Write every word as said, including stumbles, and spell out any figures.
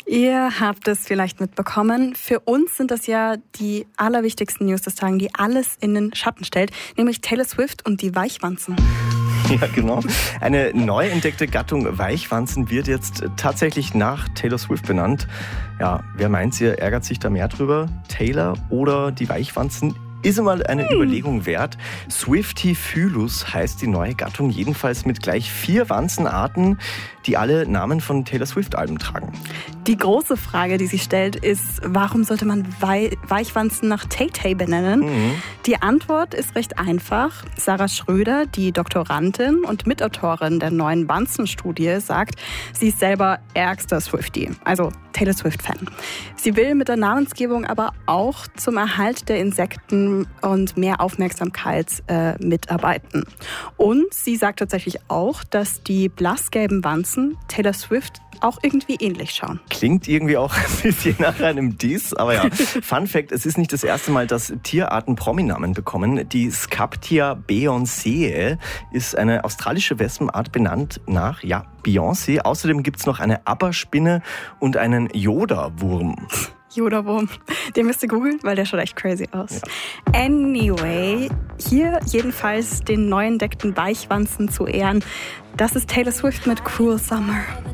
Ihr habt es vielleicht mitbekommen. Für uns sind das ja die allerwichtigsten News des Tages, die alles in den Schatten stellt, nämlich Taylor Swift und die Weichwanzen. Ja, genau. Eine neu entdeckte Gattung Weichwanzen wird jetzt tatsächlich nach Taylor Swift benannt. Ja, wer meint, ihr ärgert sich da mehr drüber? Taylor oder die Weichwanzen? Ist einmal eine hm. Überlegung wert. Swiftifylus heißt die neue Gattung, jedenfalls mit gleich vier Wanzenarten, die alle Namen von Taylor Swift-Alben tragen. Die große Frage, die sich stellt, ist, warum sollte man Wei- Weichwanzen nach Tay-Tay benennen? Mhm. Die Antwort ist recht einfach. Sarah Schröder, die Doktorandin und Mitautorin der neuen Wanzen-Studie, sagt, sie ist selber ärgster Swiftie, also Taylor Swift-Fan. Sie will mit der Namensgebung aber auch zum Erhalt der Insekten und mehr Aufmerksamkeit äh, mitarbeiten. Und sie sagt tatsächlich auch, dass die blassgelben Wanzen Taylor Swift auch irgendwie ähnlich schauen. Klingt irgendwie auch ein bisschen nach einem Diss, aber ja. Fun Fact, es ist nicht das erste Mal, dass Tierarten Prominamen bekommen. Die Scaptia beyoncé ist eine australische Wespenart, benannt nach, ja, Beyoncé. Außerdem gibt es noch eine Abberspinne und einen Yoda-Wurm. Yoda-Wurm. Den müsst ihr googeln, weil der schaut echt crazy aus. Ja. Anyway, hier jedenfalls den neu entdeckten Weichwanzen zu ehren. Das ist Taylor Swift mit Cruel Summer.